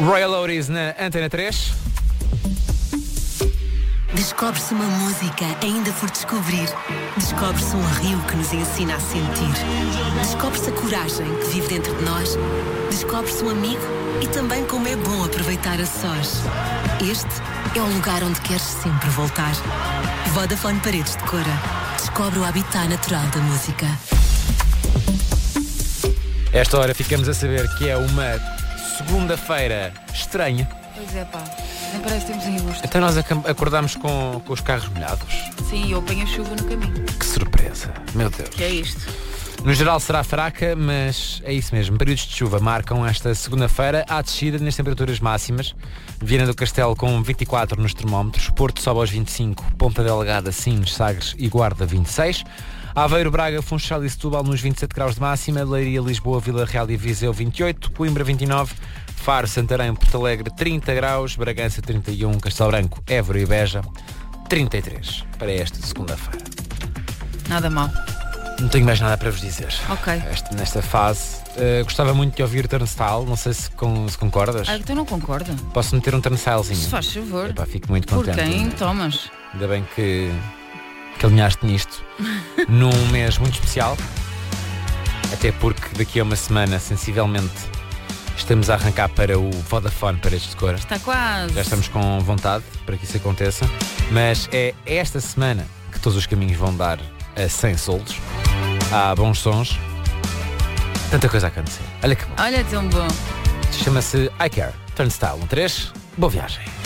Royal Otis na Antena 3. Descobre-se uma música ainda por descobrir. Descobre-se um rio que nos ensina a sentir. Descobre-se a coragem que vive dentro de nós. Descobre-se um amigo e também como é bom aproveitar a sós. Este é o lugar onde queres sempre voltar. Vodafone Paredes de Cora. Descobre o habitat natural da música. Esta hora ficamos a saber que é uma segunda-feira estranha. Pois é, pá. Nem parece que temos em agosto. Então nós acordámos com os carros molhados. Sim, eu apanho a chuva no caminho. Que surpresa, meu Deus. Que é isto? No geral será fraca, mas é isso mesmo. Períodos de chuva marcam esta segunda-feira à descida nas temperaturas máximas. Viana do Castelo com 24 nos termómetros, Porto sobe aos 25, Ponta Delgada, Sines, Sagres e Guarda 26. Aveiro, Braga, Funchal e Setúbal nos 27 graus de máxima, Leiria, Lisboa, Vila Real e Viseu 28, Coimbra 29, Faro, Santarém, Porto Alegre 30 graus, Bragança 31, Castelo Branco, Évora e Beja 33 para esta segunda-feira. Nada mal. Não tenho mais nada para vos dizer. Ok. Nesta fase, gostava muito de ouvir Turnstile, não sei se concordas. Ah, então não concorda. Posso meter um Turnstilezinho? Se faz favor. Epá, fico muito Por contente. quem tomas? Ainda bem que alinhaste nisto num mês muito especial, até porque daqui a uma semana, sensivelmente, estamos a arrancar para o Vodafone Paredes de Cora. Está quase. Já estamos com vontade para que isso aconteça, mas é esta semana que todos os caminhos vão dar a 100 soldos. Há bons sons, tanta coisa a acontecer. Olha que bom. Olha, tão bom. Chama-se I Care, Turnstile 13. Boa viagem.